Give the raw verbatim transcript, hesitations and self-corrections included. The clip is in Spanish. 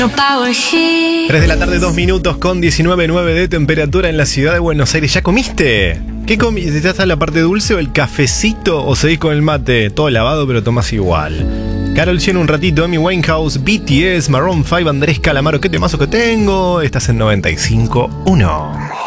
tres de la tarde, dos minutos con diecinueve punto nueve de temperatura en la ciudad de Buenos Aires. ¿Ya comiste? ¿Qué comiste? ¿Ya está la parte dulce o el cafecito o seguís con el mate? Todo lavado pero tomás igual. Karol G en un ratito, Amy Winehouse, B T S, Maroon cinco, Andrés Calamaro. ¿Qué temazo que tengo? Estás en noventa y cinco punto uno.